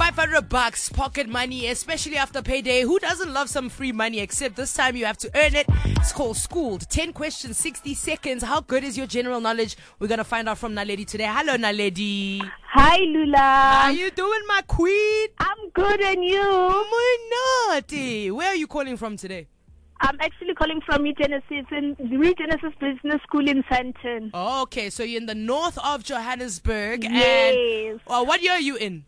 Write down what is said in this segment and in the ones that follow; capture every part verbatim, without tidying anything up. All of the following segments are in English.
five hundred bucks pocket money, especially after payday. Who doesn't love some free money? Except this time you have to earn it. It's called Schooled. ten questions, sixty seconds. How good is your general knowledge? We're going to find out from Naledi today. Hello, Naledi. Hi, Lula. How you doing, my queen? I'm good, and you? My naughty. Where are you calling from today? I'm actually calling from Regenesis in Regenesis Business School in Sandton. Oh, okay, so you're in the north of Johannesburg. Yes. And uh, what year are you in?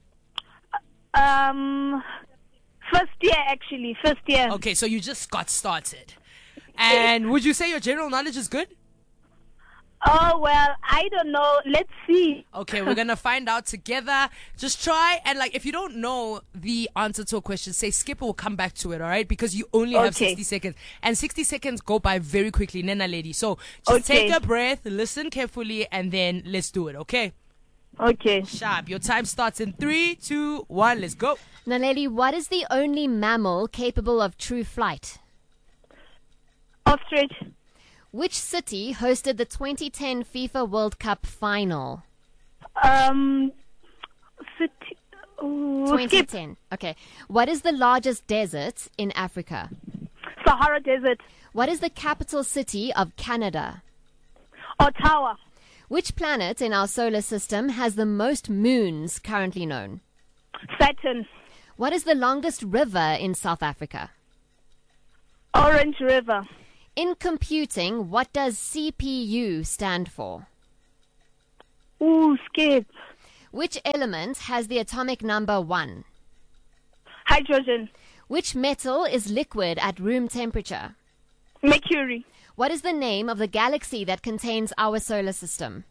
Um, first year, actually. First year. Okay, so you just got started. And would you say your general knowledge is good? Oh, well, I don't know. Let's see. Okay, we're going to find out together. Just try and, like, if you don't know the answer to a question, say skip or we'll come back to it, all right? Because you only have Okay. sixty seconds. And sixty seconds go by very quickly, Nena lady. So just Okay. take a breath, listen carefully, and then let's do it, okay? Okay. Sharp. Your time starts in three, two, one. Let's go. Naledi, what is the only mammal capable of true flight? Ostrich. Which city hosted the twenty ten FIFA World Cup final? Um, city. Oh, skip. twenty ten. Okay. What is the largest desert in Africa? Sahara Desert. What is the capital city of Canada? Ottawa. Which planet in our solar system has the most moons currently known? Saturn. What is the longest river in South Africa? Orange River. In computing, what does C P U stand for? Ooh, skip. Which element has the atomic number one? Hydrogen. Which metal is liquid at room temperature? Mercury. What is the name of the galaxy that contains our solar system?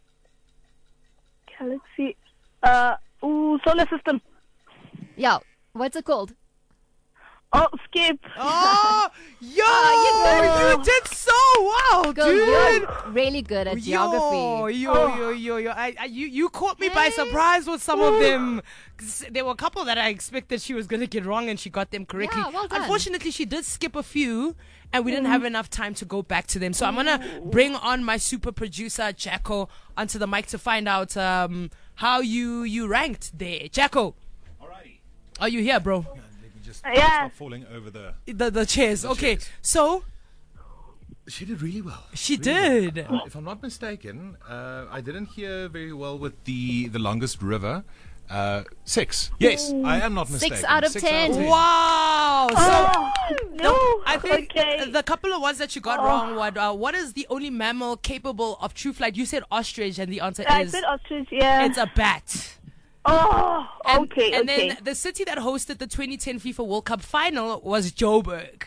Galaxy. Uh, ooh, solar system. Yeah, what's it called? Oh, skip. Oh, yo, Oh, you did so well, Girl, dude. you're really good at Yo, geography. yo, Oh. yo, yo, yo. I, I, you, you caught me by surprise with some of them. 'Cause there were a couple that I expected she was going to get wrong and she got them correctly. Yeah, well done. Unfortunately, she did skip a few and we didn't have enough time to go back to them. So I'm going to bring on my super producer, Jacko, onto the mic to find out um, how you, you ranked there. Jacko, Alrighty. are you here, bro? Let me just Yeah. stop falling over the. The, the chairs. The okay, chairs. so She did really well. she Really did. well. Uh, if I'm not mistaken, uh, I didn't hear very well with the the longest river. Uh, six. Yes, I am not mistaken. Six out of ten. Wow. So Oh, no. I think okay. the couple of ones that you got wrong were, uh, what is the only mammal capable of true flight? You said ostrich, and the answer I is said ostrich, yeah. it's a bat. Oh, And, okay, and okay. then the city that hosted the twenty ten FIFA World Cup final was Joburg.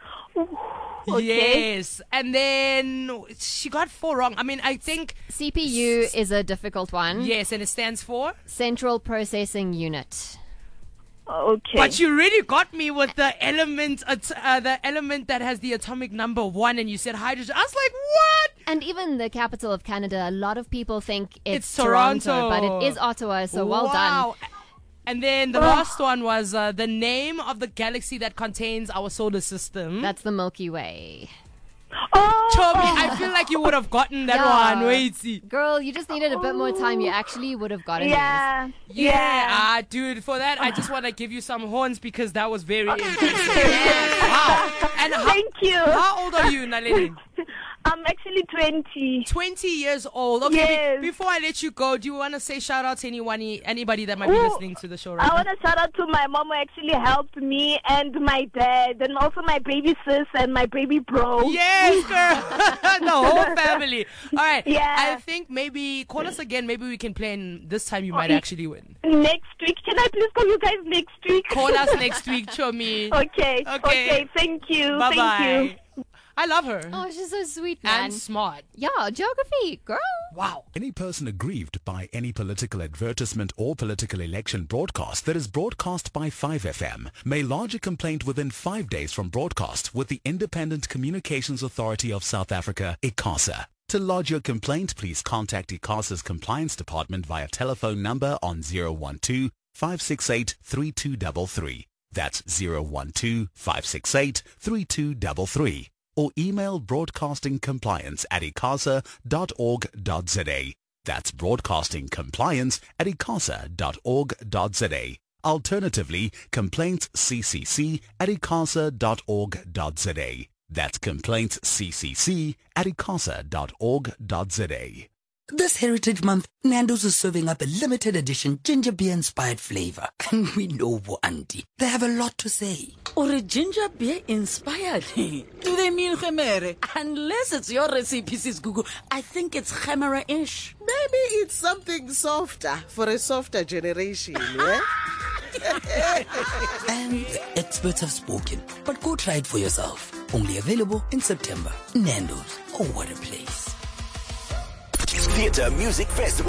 Okay. Yes. And then she got four wrong. I mean, I think, C P U is a difficult one. yes, and it stands for? Central Processing Unit. Okay. But you really got me with the element, at- uh, the element that has the atomic number one, and you said hydrogen. I was like, what? And even the capital of Canada, a lot of people think it's, It's Toronto. but it is Ottawa, so well done. Wow. And then the last one was uh, the name of the galaxy that contains our solar system. That's the Milky Way. oh, Toby, I feel like you would have gotten that Yeah. one. Wait, see. Girl, you just needed a bit more time. You actually would have gotten yeah. Yeah, Yeah. ah, dude, for that, I just want to give you some horns because that was very impressive. Wow. And how, Thank you. how old are you, Nalini? I'm actually twenty. twenty years old. Okay, Yes. be- before I let you go, do you want to say shout out to anyone, anybody that might be Ooh, listening to the show right I now? want to shout out to my mom who actually helped me and my dad and also my baby sis and my baby bro. Yes, girl. The whole family. All right. Yeah. I think maybe call us again. Maybe we can play, and this time you might actually win. Next week. Can I please call you guys next week? Call us next week, Chomi. Okay. Okay. Okay. Thank you. Bye Thank you. bye. I love her. Oh, she's so sweet, man. And smart. Yeah, geography, girl. Wow. Any person aggrieved by any political advertisement or political election broadcast that is broadcast by five F M may lodge a complaint within five days from broadcast with the Independent Communications Authority of South Africa, ICASA. To lodge your complaint, please contact ICASA's Compliance Department via telephone number on zero one two, five six eight, three two three three. That's zero one two, five six eight, three two three three. Or email broadcastingcompliance at icasa dot org dot za. That's broadcasting compliance at icasa dot org dot za. Alternatively, complaints c c c at icasa dot org dot za. That's complaints c c c at icasa dot org dot za. This Heritage Month, Nando's is serving up a limited edition ginger beer inspired flavor. And we know Bo Auntie. They have a lot to say. Or a ginger beer inspired? Do they mean Khemere? Unless it's your recipe, Sis Gugu, I think it's Khemera-ish. Maybe it's something softer for a softer generation, yeah? And the experts have spoken. But go try it for yourself. Only available in September. Nando's. Oh, what a place. Theatre Music Festival.